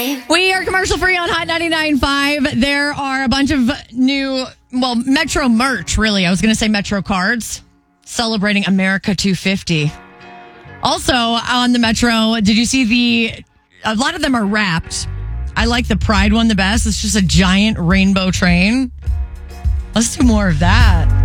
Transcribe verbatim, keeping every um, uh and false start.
We are commercial free on Hot ninety-nine point five. There are a bunch of new, well, Metro merch, really. I was going to say Metro cards celebrating America two fifty. Also on the Metro, did you see the, a lot of them are wrapped. I like the Pride one the best. It's just a giant rainbow train. Let's do more of that.